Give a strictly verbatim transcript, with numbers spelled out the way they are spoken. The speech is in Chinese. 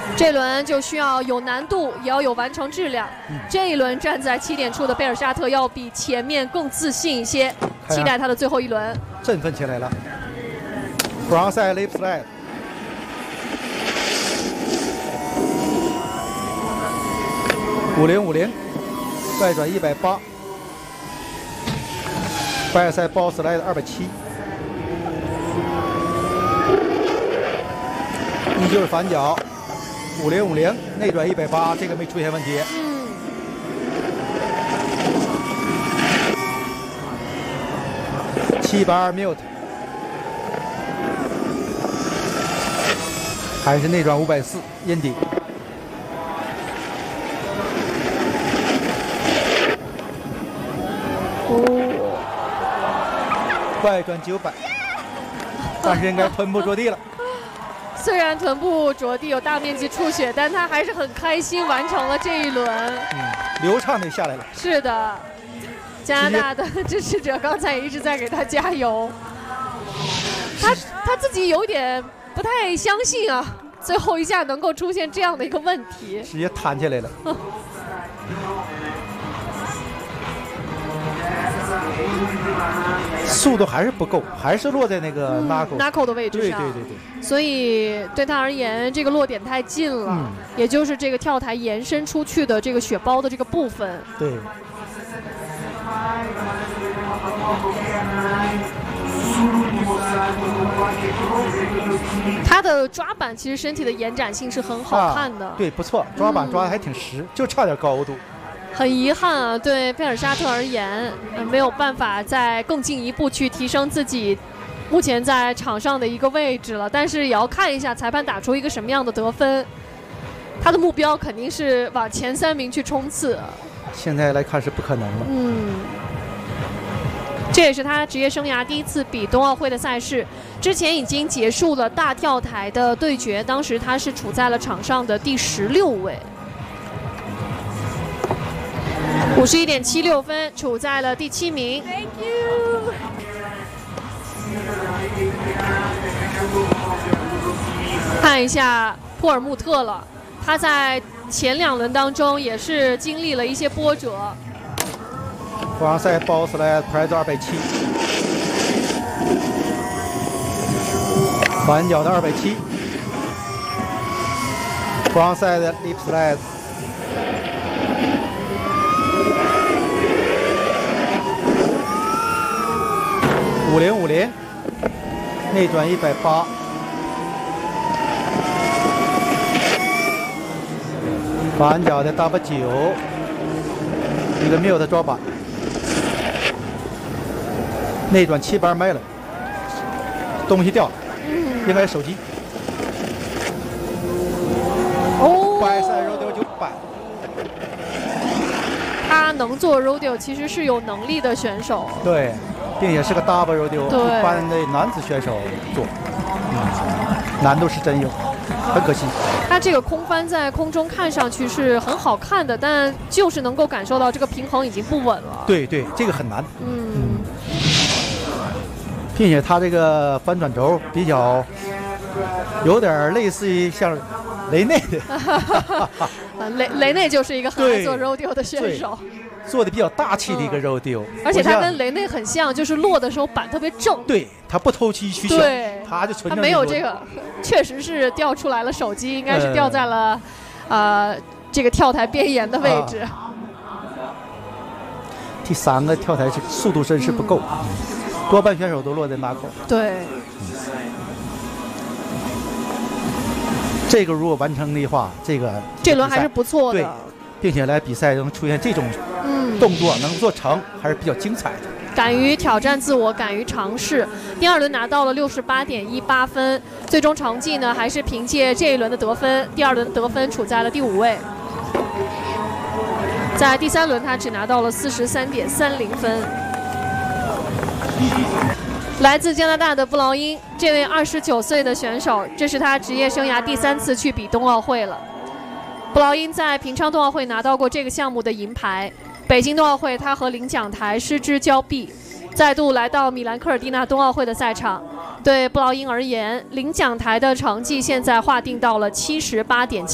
这轮就需要有难度，也要有完成质量。嗯、这一轮站在起点处的贝尔沙特要比前面更自信一些，期待他的最后一轮。 振奋起来了 ，Frontside Lip Slide， 五零五零，外转一百八，外塞 Ball Slide 二百七，依旧是反脚。 五零五零内转一百八，这个没出现问题。 嗯。 七百二 mute， 还是内转五百四阴底。 哦。 外转九百，但是应该臀部着地了。 虽然臀部着地有大面积出血，但他还是很开心完成了这一轮。 嗯，流畅的下来了。 是的，加拿大的支持者刚才也一直在给他加油。他他自己有点不太相信啊，最后一下能够出现这样的一个问题， 直接弹起来了。速度还是不够，还是落在那个 knuckle knuckle 的位置上。 对对对对。 所以对他而言，这个落点太近了，嗯、也就是这个跳台延伸出去的这个血包的这个部分。 对。 他的抓板其实身体的延展性是很好看的。 啊、对，不错，抓板抓的还挺实，嗯、就差点高度。 很遗憾啊，对贝尔沙特而言，呃，没有办法再更进一步去提升自己目前在场上的一个位置了。但是也要看一下裁判打出一个什么样的得分。他的目标肯定是往前三名去冲刺。 现在来看是不可能了。 嗯，这也是他职业生涯第一次比冬奥会的赛事。之前已经结束了大跳台的对决，当时他是处在了场上的第十六位。 五十一点七六分，处在了第七名。Thank you。看一下普尔穆特了，他在前两轮当中也是经历了一些波折。 防赛 Ball Slide Press 二百七，反脚的二百七，防赛的 Lip Slide。 五零五零，内转一百八，反脚的 W 九，一个 mute 抓板，内转七百迈了，东西掉了，应该是手机。 哦， 白赛 rodeo 九百， 他能做 rodeo 其实是有能力的选手。 对。 并且是个 double rodeo， 一般的男子选手做，嗯，难度是真有，很可惜。 他这个空翻在空中看上去是很好看的，但就是能够感受到这个平衡已经不稳了。 对对，这个很难。 嗯， 嗯并且他这个翻转轴比较有点类似于像雷内的， 雷雷内就是一个很爱做 rodeo 的选手。 做的比较大气的一个肉丢、嗯， 而且他跟雷内很像，就是落的时候板特别正。 对，他不偷机取巧，他就纯正。 他没有这个，确实是掉出来了手机，应该是掉在了，呃，这个跳台边沿的位置。啊、 第三个跳台是速度真是不够，嗯、多半选手都落在拿口。 对。 嗯、这个如果完成的话，这个这轮还是不错的。 对。 并且来比赛中出现这种动作能做成，还是比较精彩的。 敢于挑战自我，敢于尝试。第二轮拿到了六十八点一八分，最终成绩呢还是凭借这一轮的得分，第二轮得分处在了第五位。在第三轮，他只拿到了四十三点三零分。来自加拿大的布劳因，这位二十九岁的选手，这是他职业生涯第三次去比冬奥会了。 布劳因在平昌冬奥会拿到过这个项目的银牌，北京冬奥会他和领奖台失之交臂，再度来到米兰科尔蒂纳冬奥会的赛场。对布劳因而言，领奖台的成绩现在划定到了七十八点七。